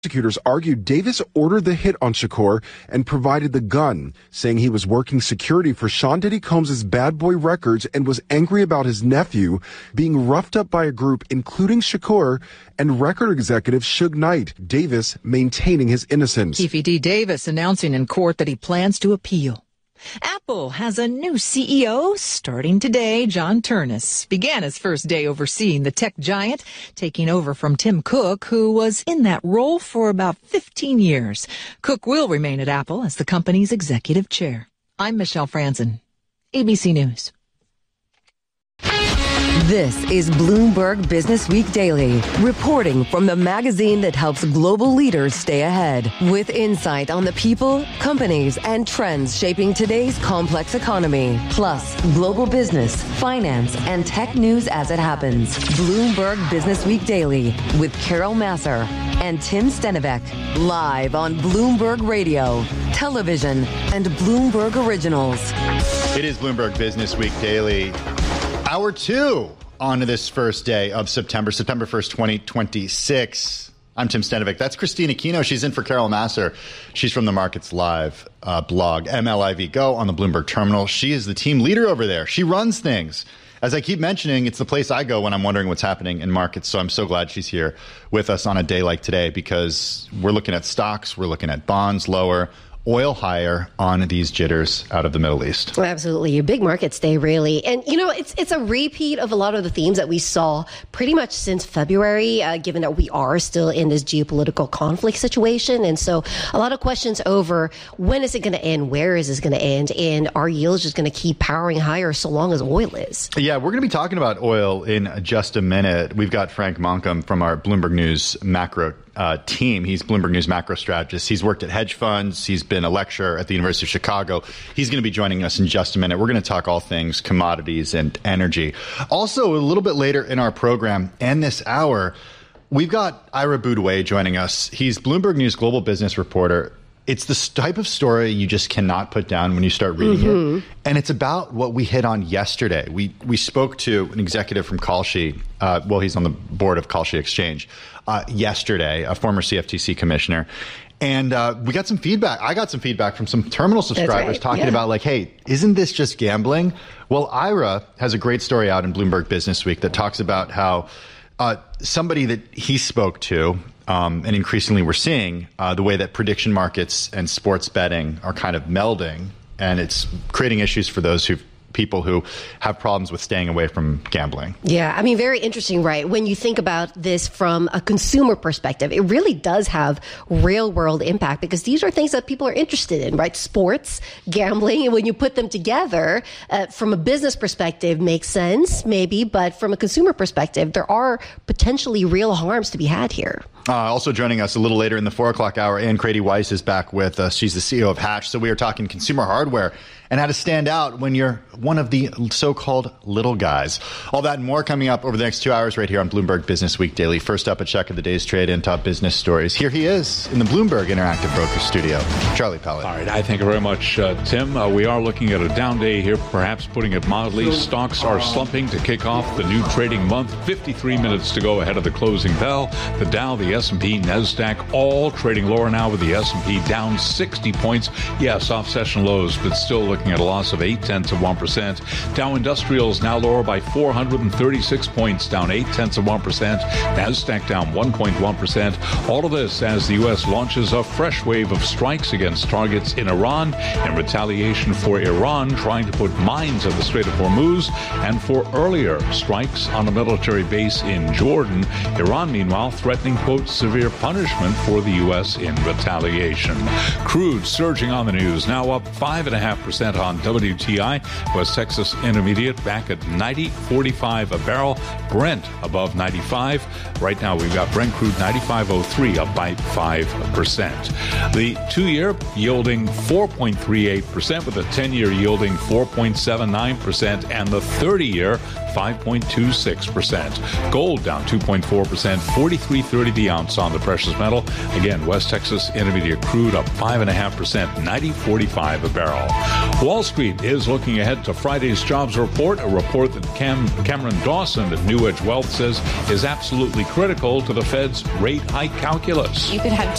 Prosecutors argued Davis ordered the hit on Shakur and provided the gun, saying he was working security for Sean Diddy Combs' Bad Boy Records and was angry about his nephew being roughed up by a group including Shakur and record executive Suge Knight. Davis maintaining his innocence. Keefe D. Davis announcing in court that he plans to appeal. Apple has a new CEO starting today. John Ternus began his first day overseeing the tech giant, taking over from Tim Cook, who was in that role for about 15 years. Cook will remain at Apple as the company's executive chair. I'm Michelle Franzen, ABC News. This is Bloomberg Business Week Daily, reporting from the magazine that helps global leaders stay ahead, with insight on the people, companies, and trends shaping today's complex economy, plus global business, finance, and tech news as it happens. Bloomberg Business Week Daily with Carol Massar and Tim Stenovec, live on Bloomberg Radio, television, and Bloomberg Originals. It is Bloomberg Business Week Daily. Hour 2 on this first day of September 1st, 2026. I'm Tim Stenovec. That's Christina Kino. She's in for Carol Massar. She's from the Markets Live blog, MLIV Go, on the Bloomberg Terminal. She is the team leader over there. She runs things. As I keep mentioning, it's the place I go when I'm wondering what's happening in markets. So I'm so glad she's here with us on a day like today, because we're looking at stocks, we're looking at bonds lower, oil higher on these jitters out of the Middle East. Well, absolutely. A big markets day, really. And, you know, it's a repeat of a lot of the themes that we saw pretty much since February, given that we are still in this geopolitical conflict situation. And so a lot of questions over when is it going to end? Where is this going to end? And are yields just going to keep powering higher so long as oil is? Yeah, we're going to be talking about oil in just a minute. We've got Frank Monkum from our Bloomberg News macro team. He's Bloomberg News macro strategist. He's worked at hedge funds. He's been a lecturer at the University of Chicago. He's going to be joining us in just a minute. We're going to talk all things commodities and energy. Also, a little bit later in our program and this hour, we've got Ira Boudouet joining us. He's Bloomberg News global business reporter. It's the type of story you just cannot put down when you start reading it. And it's about what we hit on yesterday. We spoke to an executive from Kalshi. He's on the board of Kalshi Exchange yesterday, a former CFTC commissioner. And we got some feedback. I got some feedback from some terminal subscribers talking about like, hey, isn't this just gambling? Well, Ira has a great story out in Bloomberg Business Week that talks about how somebody that he spoke to, and increasingly we're seeing the way that prediction markets and sports betting are kind of melding, and it's creating issues for people who have problems with staying away from gambling. Yeah, I mean, very interesting, right? When you think about this from a consumer perspective, it really does have real world impact, because these are things that people are interested in, right? Sports, gambling, and when you put them together, from a business perspective, makes sense, maybe, but from a consumer perspective, there are potentially real harms to be had here. Also joining us a little later in the 4 o'clock hour, Ann Crady-Weiss is back with us. She's the CEO of Hatch. So we are talking consumer hardware and how to stand out when you're one of the so-called little guys. All that and more coming up over the next 2 hours right here on Bloomberg Business Week Daily. First up, a check of the day's trade and top business stories. Here he is in the Bloomberg Interactive Broker Studio, Charlie Pellet. All right, I thank you very much, Tim. We are looking at a down day here, perhaps putting it mildly. Stocks are slumping to kick off the new trading month. 53 minutes to go ahead of the closing bell. The Dow, the S&P, NASDAQ, all trading lower now, with the S&P down 60 points. Yes, off session lows, but still looking at a loss of 0.8%. Dow Industrials now lower by 436 points, down 0.8%. NASDAQ down 1.1%. All of this as the U.S. launches a fresh wave of strikes against targets in Iran in retaliation for Iran trying to put mines at the Strait of Hormuz, and for earlier strikes on a military base in Jordan. Iran, meanwhile, threatening, quote, severe punishment for the U.S. in retaliation. Crude surging on the news, now up 5.5% on WTI. West Texas Intermediate back at $90.45 a barrel. Brent above 95. Right now we've got Brent crude 95.03, up by 5%. The 2-year yielding 4.38%, with the 10-year yielding 4.79%, and the 30-year 5.26%. Gold down 2.4%, 43.30 the ounce on the precious metal. Again, West Texas Intermediate crude up 5.5%, $90.45 a barrel. Wall Street is looking ahead to Friday's jobs report, a report that Cameron Dawson at New Edge Wealth says is absolutely critical to the Fed's rate hike calculus. You could have